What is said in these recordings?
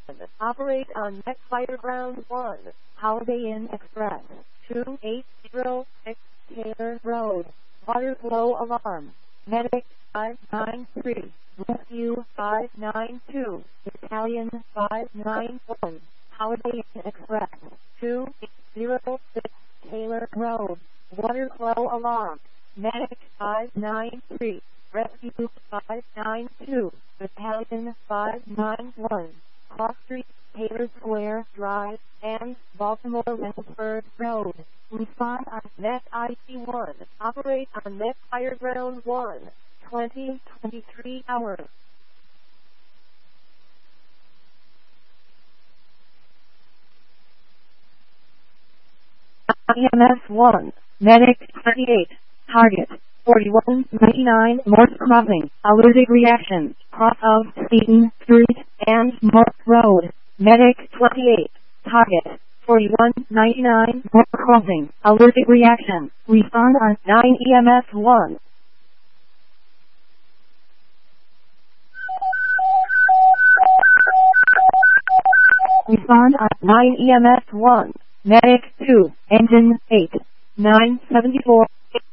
Operate on McFire Ground 1, Holiday Inn Express, 2806 Taylor Road. Water flow alarm. Medic 593. Rescue 592. Battalion 591. Holiday Inn Express, 2806 Taylor Road. Water flow alarm. Medic 593. Rescue 592. Battalion 591. Cross Street, Taylor Square Drive, and Baltimore Rendsburg Road. Respond on Net IC1. Operate on Net Fireground 1. 20-23 hours. EMS 1. Medic 38. Target 4199 Morse Crossing. Allergic reaction. Cross of Seaton Street and Morse Road. Medic 28. Target 4199 Morse Crossing. Allergic reaction. Respond on 9 EMS 1. Respond on 9 EMS 1. Medic 2. Engine 8. 974.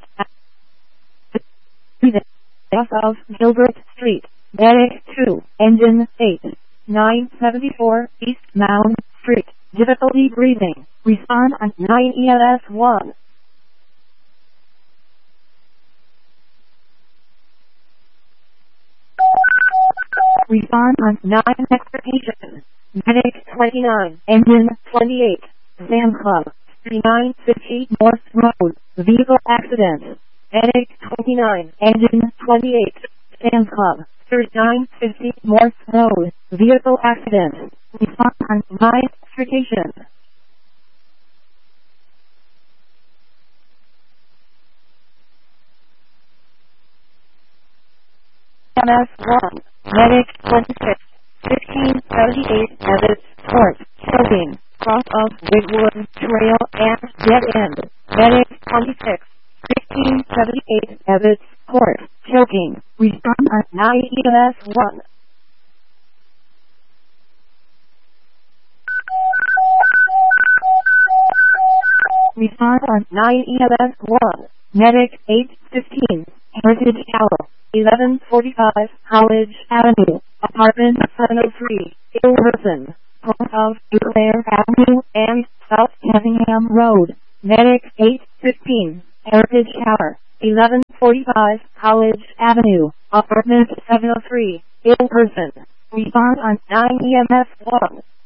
South of Gilbert Street. Medic 2. Engine 8. 974 East Mound Street. Difficulty breathing. Respond on 9 EMS 1. Respond on 9 Extrication. Medic 29. Engine 28. Sam Club. 3950 Morse Road. Vehicle accident. Medic 29. Engine 28. Sam Club. 3950 Morse Road. Vehicle accident. Respond on 9 Extrication. EMS 1. Medic 26. 1578 Evans Court. Choking. Cross of Wigwood Trail and Dead End. Medic 26. 1578 Evans Court. Choking. Respond on 9 EMS 1. Respond on 9 EMS 1. Medic 815. Heritage Tower. 1145 College Avenue. Apartment 703. Ilverson. North of Duclair Avenue and South Effingham Road. Medic 815. Heritage Tower. 1145 College Avenue. Apartment 703. Ilverson. Respond on 9 EMS 1.